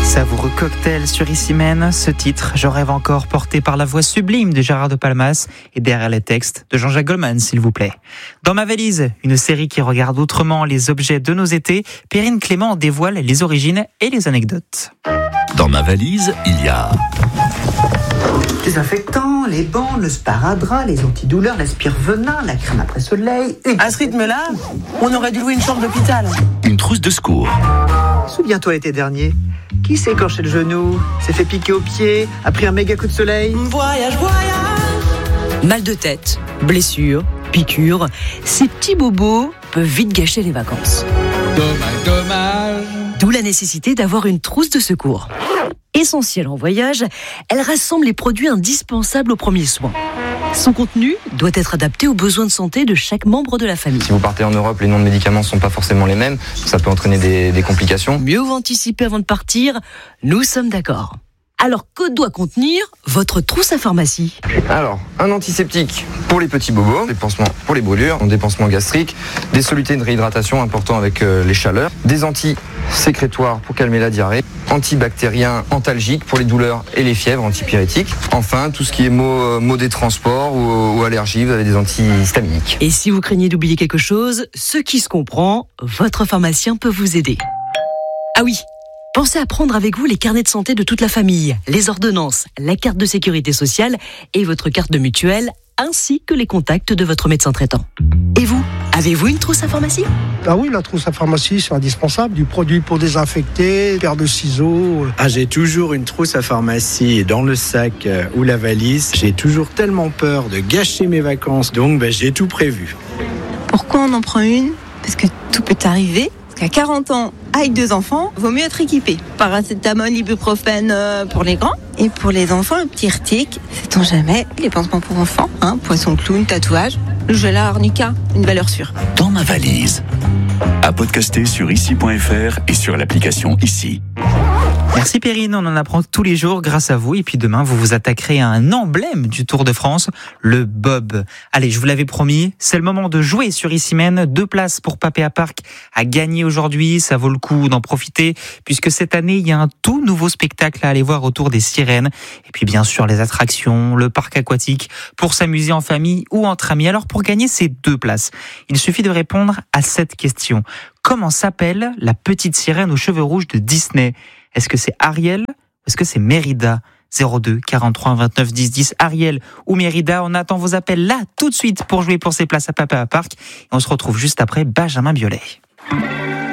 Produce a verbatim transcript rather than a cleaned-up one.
Savoureux cocktail sur Issy-Mène, ce titre, je rêve encore, porté par la voix sublime de Gérard de Palmas et derrière les textes de Jean-Jacques Goldman, s'il vous plaît. Dans ma valise, une série qui regarde autrement les objets de nos étés, Perrine Clément dévoile les origines et les anecdotes. Dans ma valise, il y a... désinfectant, les bandes, le sparadrap, les antidouleurs, l'aspire-venin, la crème après soleil. Une... À ce rythme-là, on aurait dû louer une chambre d'hôpital. Une trousse de secours. Souviens-toi l'été dernier, qui s'est écorché le genou, s'est fait piquer au pied, a pris un méga coup de soleil. Voyage, voyage. Mal de tête, blessures, piqûres, ces petits bobos peuvent vite gâcher les vacances. Dommage, dommage. D'où la nécessité d'avoir une trousse de secours. Essentielle en voyage, elle rassemble les produits indispensables aux premiers soins. Son contenu doit être adapté aux besoins de santé de chaque membre de la famille. Si vous partez en Europe, les noms de médicaments ne sont pas forcément les mêmes, ça peut entraîner des, des complications. Mieux vaut anticiper avant de partir, nous sommes d'accord. Alors, que doit contenir votre trousse à pharmacie ? Alors, un antiseptique pour les petits bobos, des pansements pour les brûlures, des pansements gastriques, des solutés de réhydratation importants avec euh, les chaleurs, des antisécrétoires pour calmer la diarrhée, antibactériens antalgiques pour les douleurs et les fièvres, antipyrétiques. Enfin, tout ce qui est maux, maux des transports ou, ou allergies, vous avez des antihistaminiques. Et si vous craignez d'oublier quelque chose, ce qui se comprend, votre pharmacien peut vous aider. Ah oui, pensez à prendre avec vous les carnets de santé de toute la famille, les ordonnances, la carte de sécurité sociale et votre carte de mutuelle, ainsi que les contacts de votre médecin traitant. Et vous, avez-vous une trousse à pharmacie ? Ah oui, la trousse à pharmacie, c'est indispensable. Du produit pour désinfecter, paire de ciseaux. Ah, j'ai toujours une trousse à pharmacie dans le sac euh, ou la valise. J'ai toujours tellement peur de gâcher mes vacances, donc ben, j'ai tout prévu. Pourquoi on en prend une ? Parce que tout peut arriver. Parce qu'à quarante ans, avec deux enfants, vaut mieux être équipé. Paracétamol, ibuprofène pour les grands. Et pour les enfants, le petit Irtic, sait-on jamais, les pansements pour enfants, hein, poisson clown, tatouage, le gel à arnica, une valeur sûre. Dans ma valise. À podcaster sur issy point f r et sur l'application Issy. Merci Perrine, on en apprend tous les jours grâce à vous. Et puis demain, vous vous attaquerez à un emblème du Tour de France, le bob. Allez, je vous l'avais promis, c'est le moment de jouer sur Issy-Mène. Deux places pour Papéa Park à gagner aujourd'hui. Ça vaut le coup d'en profiter puisque cette année, il y a un tout nouveau spectacle à aller voir autour des sirènes. Et puis bien sûr, les attractions, le parc aquatique pour s'amuser en famille ou entre amis. Alors pour gagner ces deux places, il suffit de répondre à cette question. Comment s'appelle la petite sirène aux cheveux rouges de Disney ? Est-ce que c'est Ariel ou est-ce que c'est Mérida ? zéro deux quarante-trois vingt-neuf dix dix, Ariel ou Mérida. On attend vos appels là tout de suite pour jouer pour ces places à Papéa Park. Et on se retrouve juste après Benjamin Biolay.